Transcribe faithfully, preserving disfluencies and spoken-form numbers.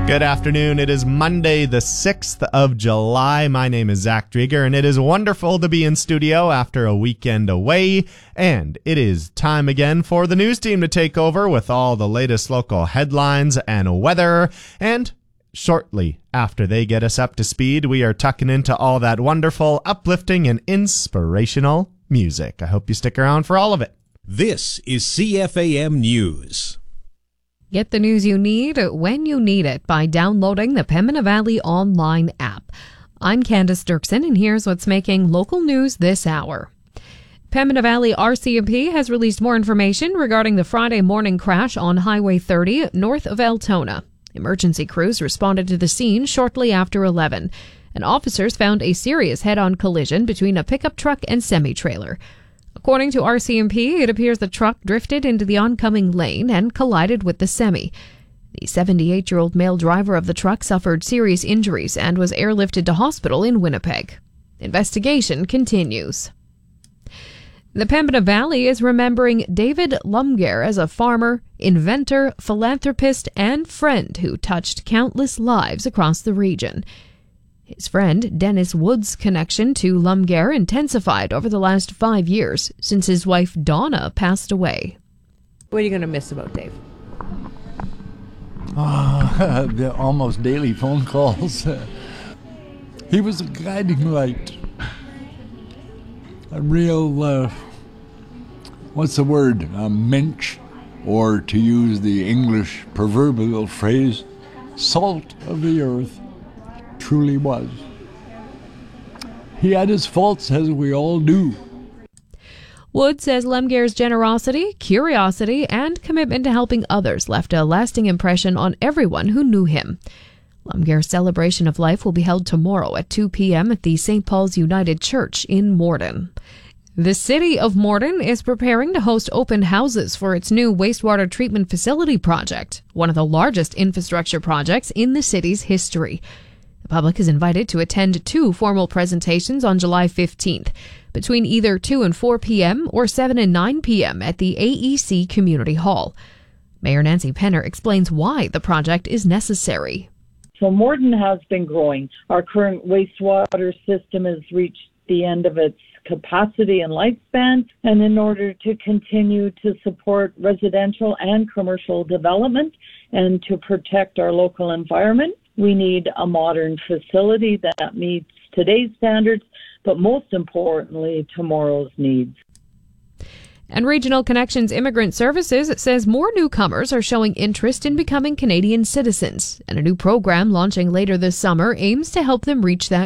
Good afternoon. It is Monday, the sixth of July. My name is Zach Drieger, and it is wonderful to be in studio after a weekend away. And it is time again for the news team to take over with all the latest local headlines and weather. And shortly after they get us up to speed, we are tucking into all that wonderful, uplifting, and inspirational music. I hope you stick around for all of it. This is C F A M News. Get the news you need when you need it by downloading the Pembina Valley online app. I'm Candace Dirksen, and here's what's making local news this hour. Pembina Valley R C M P has released more information regarding the Friday morning crash on Highway thirty north of Altona. Emergency crews responded to the scene shortly after eleven, and officers found a serious head-on collision between a pickup truck and semi-trailer. According to R C M P, it appears the truck drifted into the oncoming lane and collided with the semi. The seventy-eight-year-old male driver of the truck suffered serious injuries and was airlifted to hospital in Winnipeg. Investigation continues. The Pembina Valley is remembering David Lumger as a farmer, inventor, philanthropist, and friend who touched countless lives across the region. His friend Dennis Wood's connection to Lumger intensified over the last five years since his wife Donna passed away. What are you going to miss about Dave? Uh, the almost daily phone calls. He was a guiding light. A real, uh, what's the word, a mensch, or to use the English proverbial phrase, salt of the earth. Truly was. He had his faults, as we all do. Wood says Lumger's generosity, curiosity, and commitment to helping others left a lasting impression on everyone who knew him. Lumger's celebration of life will be held tomorrow at two p.m. at the Saint Paul's United Church in Morden. The city of Morden is preparing to host open houses for its new wastewater treatment facility project, one of the largest infrastructure projects in the city's history. The public is invited to attend two formal presentations on July fifteenth, between either two and four p.m. or seven and nine p.m. at the A E C Community Hall. Mayor Nancy Penner explains why the project is necessary. So Morden has been growing. Our current wastewater system has reached the end of its capacity and lifespan, and in order to continue to support residential and commercial development and to protect our local environment, we need a modern facility that meets today's standards, but most importantly, tomorrow's needs. And Regional Connections Immigrant Services says more newcomers are showing interest in becoming Canadian citizens, and a new program launching later this summer aims to help them reach that